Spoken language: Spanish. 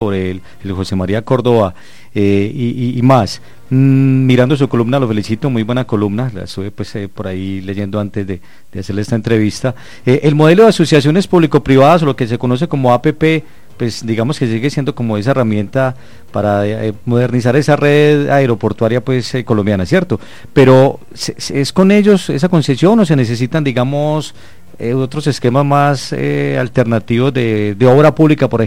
sobre el José María Córdoba y más. Mirando su columna, lo felicito, muy buena columna, la estuve pues por ahí leyendo antes de hacerle esta entrevista. El modelo de asociaciones público-privadas, o lo que se conoce como APP, pues digamos que sigue siendo como esa herramienta para modernizar esa red aeroportuaria pues colombiana, ¿cierto? Pero ¿es con ellos esa concesión o se necesitan, digamos, otros esquemas más alternativos de obra pública, por ejemplo?